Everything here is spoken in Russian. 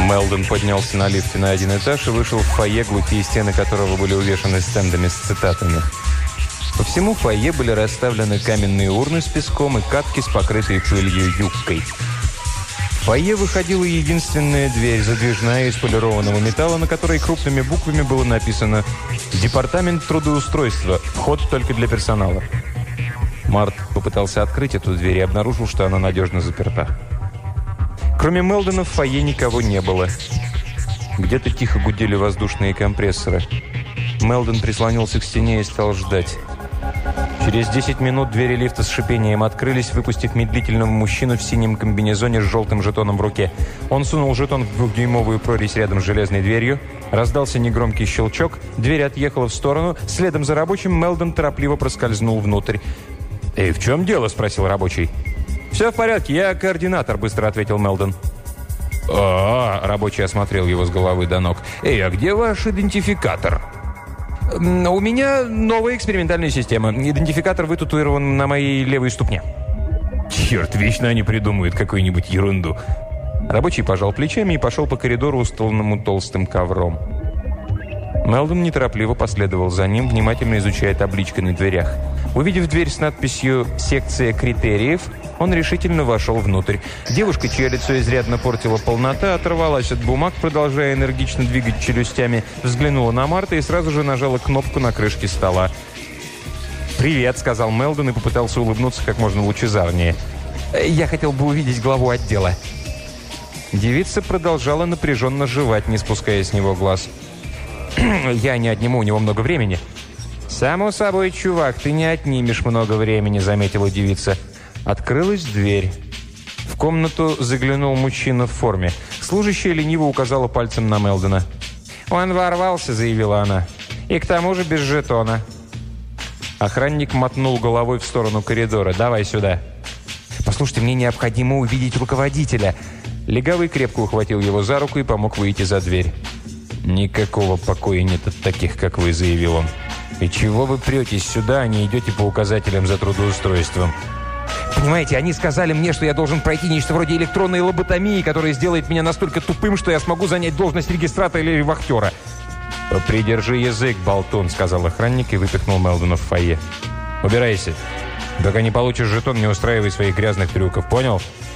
Мелдон поднялся на лифте на один этаж и вышел в фойе, глухие стены которого были увешаны стендами с цитатами. По всему фойе были расставлены каменные урны с песком и катки с покрытой пылью юбкой. В фойе выходила единственная дверь, задвижная из полированного металла, на которой крупными буквами было написано «Департамент трудоустройства. Вход только для персонала». Март попытался открыть эту дверь и обнаружил, что она надежно заперта. Кроме Мелдона в фойе никого не было. Где-то тихо гудели воздушные компрессоры. Мелдон прислонился к стене и стал ждать. Через 10 минут двери лифта с шипением открылись, выпустив медлительного мужчину в синем комбинезоне с желтым жетоном в руке. Он сунул жетон в 2-дюймовую прорезь рядом с железной дверью. Раздался негромкий щелчок, дверь отъехала в сторону. Следом за рабочим Мелдон торопливо проскользнул внутрь. «Эй, в чем дело?» – спросил рабочий. «Все в порядке, я координатор», – быстро ответил Мелдон. Рабочий осмотрел его с головы до ног. «Эй, а где ваш идентификатор?» «У меня новая экспериментальная система. Идентификатор вытатуирован на моей левой ступне». «Черт, вечно они придумают какую-нибудь ерунду». Рабочий пожал плечами и пошел по коридору, устланному толстым ковром. Мелдон неторопливо последовал за ним, внимательно изучая таблички на дверях. Увидев дверь с надписью «Секция критериев», он решительно вошел внутрь. Девушка, чье лицо изрядно портила полнота, оторвалась от бумаг, продолжая энергично двигать челюстями, взглянула на Марта и сразу же нажала кнопку на крышке стола. «Привет», — сказал Мелдон и попытался улыбнуться как можно лучезарнее. «Я хотел бы увидеть главу отдела». Девица продолжала напряженно жевать, не спуская с него глаз. «Я не отниму у него много времени». «Само собой, чувак, ты не отнимешь много времени», — заметила девица. Открылась дверь. В комнату заглянул мужчина в форме. Служащая лениво указала пальцем на Мелдона. «Он ворвался», — заявила она. «И к тому же без жетона». Охранник мотнул головой в сторону коридора. «Давай сюда». «Послушайте, мне необходимо увидеть руководителя». Легавый крепко ухватил его за руку и помог выйти за дверь. «Никакого покоя нет от таких, как вы», — заявил он. «И чего вы претесь сюда, а не идете по указателям за трудоустройством?» «Понимаете, они сказали мне, что я должен пройти нечто вроде электронной лоботомии, которая сделает меня настолько тупым, что я смогу занять должность регистратора или вахтера». «Придержи язык, болтун», — сказал охранник и выпихнул Мелдона в фойе. «Убирайся. Пока не получишь жетон, не устраивай своих грязных трюков, понял?»